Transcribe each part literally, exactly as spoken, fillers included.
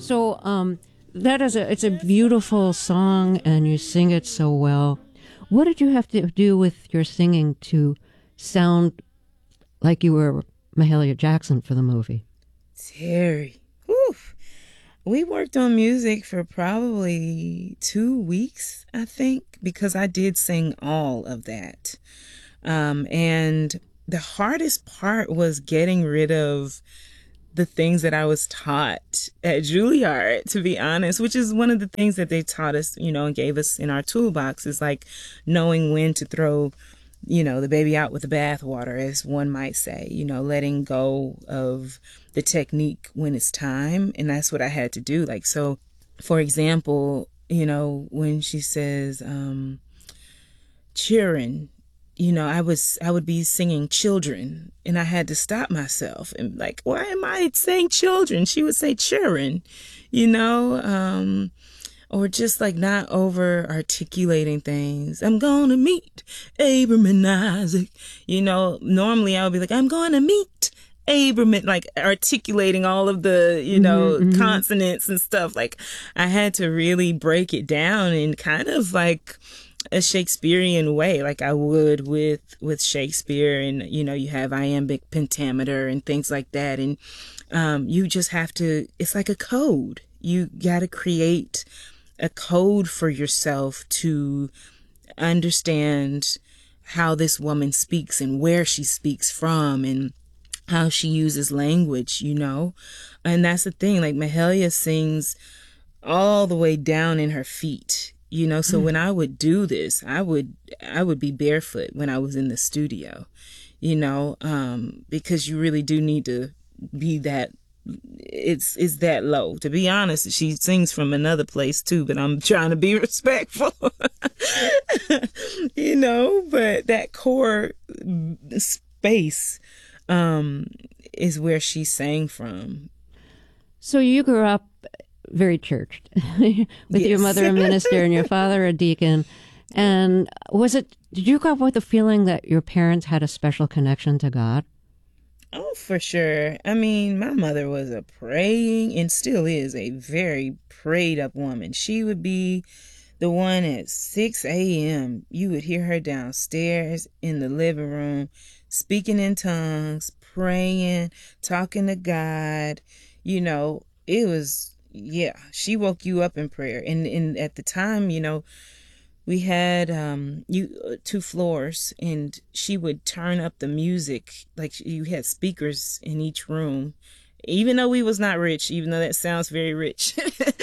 So um, that is a it's a beautiful song, and you sing it so well. What did you have to do with your singing to sound like you were Mahalia Jackson for the movie? Terry. Whew. We worked on music for probably two weeks, I think, because I did sing all of that. Um, and the hardest part was getting rid of the things that I was taught at Juilliard, to be honest, which is one of the things that they taught us, you know, and gave us in our toolbox is like knowing when to throw, you know, the baby out with the bathwater, as one might say, you know, letting go of the technique when it's time. And that's what I had to do. Like, so, for example, you know, when she says, um, cheering, you know, I was I would be singing children, and I had to stop myself and like, why am I saying children? She would say cheering, you know, um, or just like not over articulating things. I'm gonna meet Abram and Isaac. You know, normally I would be like, I'm gonna meet Abram, and like articulating all of the, you know, Mm-hmm, mm-hmm. consonants and stuff. Like I had to really break it down and kind of like a Shakespearean way, like I would with with Shakespeare. And you know, you have iambic pentameter and things like that, and um, you just have to. It's like a code. You got to create a code for yourself to understand how this woman speaks and where she speaks from and how she uses language, you know. And that's the thing, like Mahalia sings all the way down in her feet, you know. So when I would do this, i would i would be barefoot when I was in the studio, you know, um because you really do need to be that, it's it's that low. To be honest, she sings from another place too, but I'm trying to be respectful. You know, but that core space um is where she sang from. So you grew up very churched, with your Yes. mother a minister and your father a deacon. And was it, did you grow up with the feeling that your parents had a special connection to God? Oh, for sure. I mean, my mother was a praying and still is a very prayed up woman. She would be the one at six a m. You would hear her downstairs in the living room speaking in tongues, praying, talking to God. You know, it was, yeah, she woke you up in prayer. And, and at the time, you know, we had um you uh, two floors, and she would turn up the music. Like you had speakers in each room, even though we was not rich, even though that sounds very rich.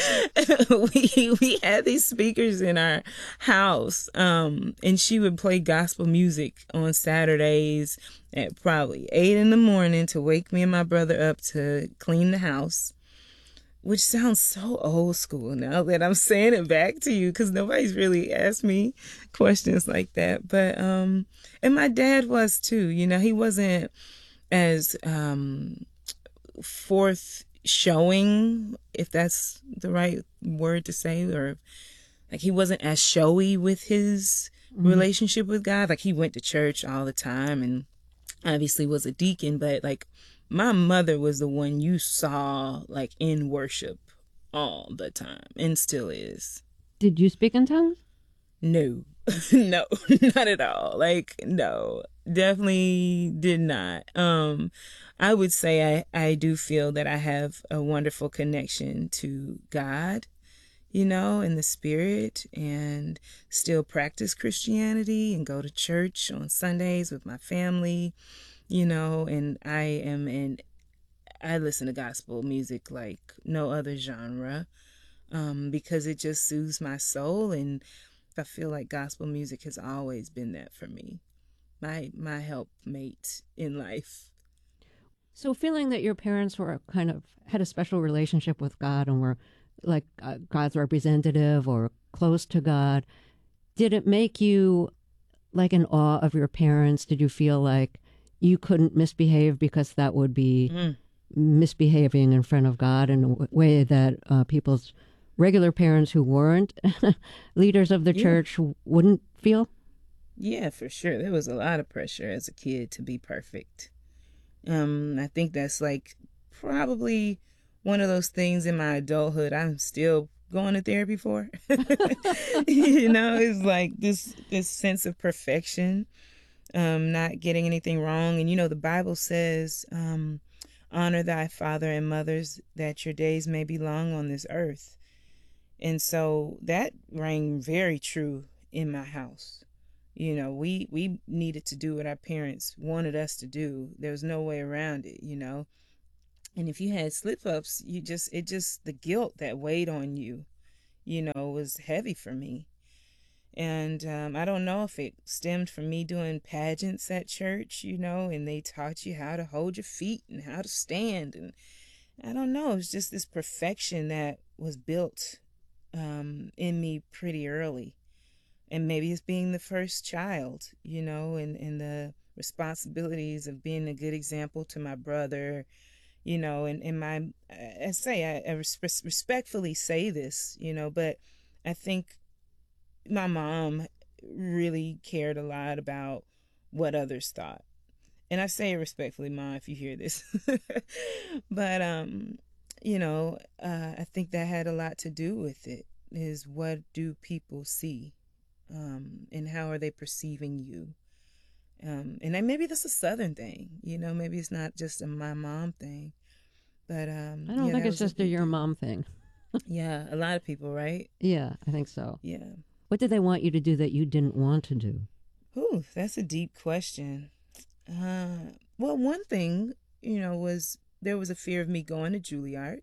we we had these speakers in our house, um and she would play gospel music on Saturdays at probably eight in the morning to wake me and my brother up to clean the house, which sounds so old school now that I'm saying it back to you, because nobody's really asked me questions like that. But um and my dad was too, you know. He wasn't as um forth showing, if that's the right word to say, or like he wasn't as showy with his Mm-hmm. relationship with God. Like he went to church all the time and obviously was a deacon, but like my mother was the one you saw like in worship all the time and still is. Did you speak in tongues? No. No, not at all. Like no, definitely did not. Um I would say I I do feel that I have a wonderful connection to God, you know, in the spirit, and still practice Christianity and go to church on Sundays with my family, you know. And I am in, I listen to gospel music like no other genre, um, because it just soothes my soul. And I feel like gospel music has always been that for me, my my helpmate in life. So feeling that your parents were kind of had a special relationship with God and were like uh, God's representative or close to God, did it make you like in awe of your parents? Did you feel like you couldn't misbehave because that would be Mm. misbehaving in front of God in a w- way that uh, people's regular parents who weren't leaders of the Yeah, church wouldn't feel? yeah, for sure. There was a lot of pressure as a kid to be perfect. Um, I think that's like probably one of those things in my adulthood I'm still going to therapy for. You know, it's like this this sense of perfection, um, not getting anything wrong. And you know, the Bible says, um, honor thy father and mothers that your days may be long on this earth. And so that rang very true in my house. You know, we we needed to do what our parents wanted us to do. There was no way around it, you know. And if you had slip ups, you just it just the guilt that weighed on you, you know, was heavy for me. And um, I don't know if it stemmed from me doing pageants at church, you know, and they taught you how to hold your feet and how to stand. And I don't know, it's just this perfection that was built um, in me pretty early. And maybe it's being the first child, you know, and, and the responsibilities of being a good example to my brother, you know, and, and my, I say, I, I res- respectfully say this, you know, but I think my mom really cared a lot about what others thought. And I say it respectfully, Mom, if you hear this. But, um, you know, uh, I think that had a lot to do with it, is what do people see? Um, and how are they perceiving you? Um, and then maybe that's a Southern thing, you know, maybe it's not just a my mom thing. But, um, I don't yeah, think that it's was a just a big your deal. mom thing. Yeah, a lot of people, right? Yeah, I think so. Yeah. What did they want you to do that you didn't want to do? Ooh, that's a deep question. Uh, well, one thing, you know, was there was a fear of me going to Juilliard.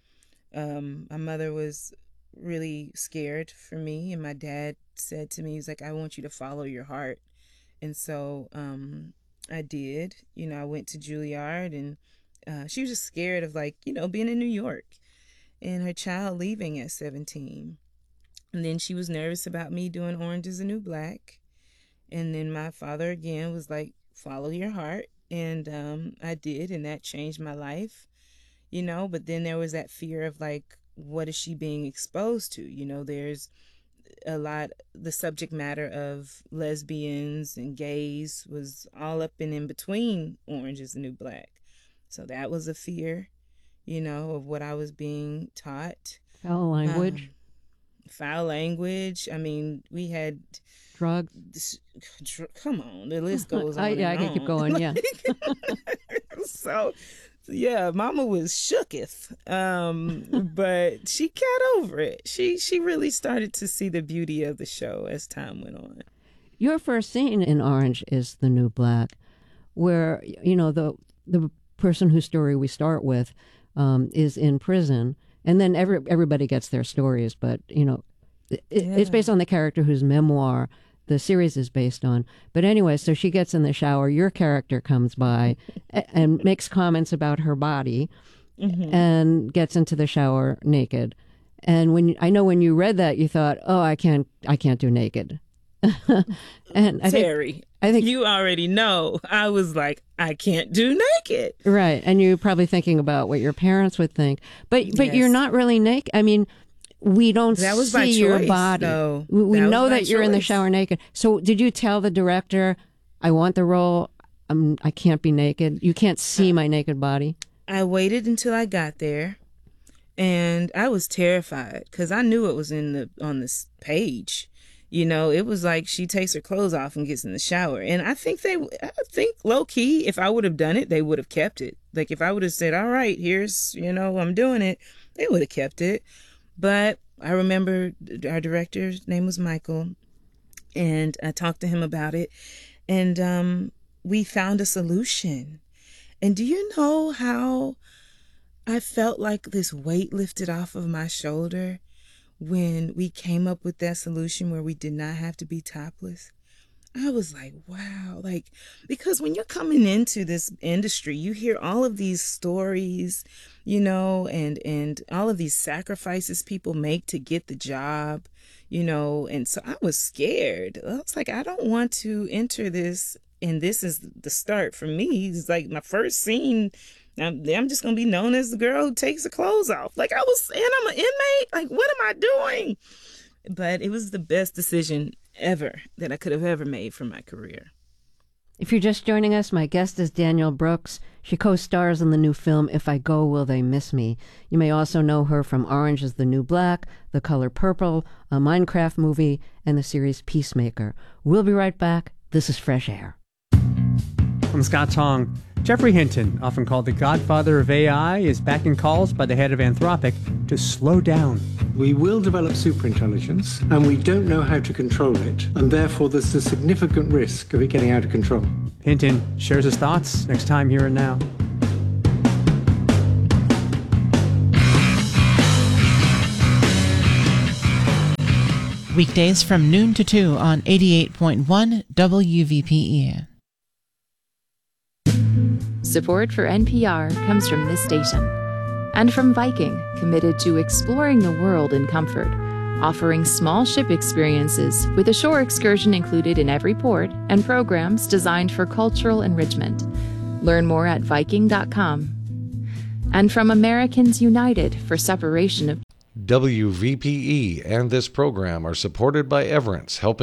Um, my mother was really scared for me, and my dad said to me, he's like, I want you to follow your heart. And so um, I did. You know, I went to Juilliard, and uh, she was just scared of, like, you know, being in New York and her child leaving at seventeen. And then she was nervous about me doing Orange is the New Black. And then my father again was like, follow your heart. And um, I did, and that changed my life, you know. But then there was that fear of, like, what is she being exposed to? You know, there's a lot, the subject matter of lesbians and gays was all up and in between Orange is the New Black. So that was a fear, you know, of what I was being taught. Foul language, Um, foul language. I mean, we had drugs. this, come on, the list goes I, on yeah, I and can keep on. going. Yeah. So, yeah, Mama was shooketh, um, but she got over it. She she really started to see the beauty of the show as time went on. Your first scene in Orange is the New Black, where, you know, the the person whose story we start with um, is in prison, and then every everybody gets their stories, but, you know, it, Yeah. it's based on the character whose memoir the series is based on. But anyway, so she gets in the shower. Your character comes by a- and makes comments about her body, Mm-hmm. and gets into the shower naked. And when I know when you read that, you thought, "Oh, I can't, I can't do naked." And I think, Terry, I think, you already know. I was like, I can't do naked. right. And you're probably thinking about what your parents would think, but but you're Yes. not really naked. I mean, we don't That was see by your choice, body. though. We, we That was know by that you're in the choice. shower naked. So did you tell the director, "I want the role. I'm, I can't be naked. You can't see my naked body"? I waited until I got there, and I was terrified because I knew it was in the on this page. You know, it was like she takes her clothes off and gets in the shower. And I think they, I think low key, if I would have done it, they would have kept it. Like if I would have said, all right, here's, you know, I'm doing it, they would have kept it. But I remember our director's name was Michael, and I talked to him about it, and um, we found a solution. And do you know how I felt like this weight lifted off of my shoulder when we came up with that solution where we did not have to be topless? I was like, wow, like, because when you're coming into this industry, you hear all of these stories, you know, and, and all of these sacrifices people make to get the job, you know, and so I was scared. I was like, I don't want to enter this, and this is the start for me. It's like my first scene. I'm, I'm just going to be known as the girl who takes her clothes off. Like I was, and I'm an inmate. Like, what am I doing? But it was the best decision ever that I could have ever made for my career. If you're just joining us, my guest is Danielle Brooks. She co-stars in the new film, If I Go, Will They Miss Me? You may also know her from Orange is the New Black, The Color Purple, a Minecraft movie, and the series Peacemaker. We'll be right back. This is Fresh Air. I'm Scott Tong. Geoffrey Hinton, often called the godfather of A I, is backing calls by the head of Anthropic to slow down. We will develop superintelligence, and we don't know how to control it, and therefore there's a significant risk of it getting out of control. Hinton shares his thoughts next time Here and Now. Weekdays from noon to two on eighty-eight point one W V P E. Support for N P R comes from this station and from Viking, committed to exploring the world in comfort, offering small ship experiences with a shore excursion included in every port and programs designed for cultural enrichment. Learn more at viking dot com. And from Americans United for Separation of W V P E and this program are supported by Everence, helping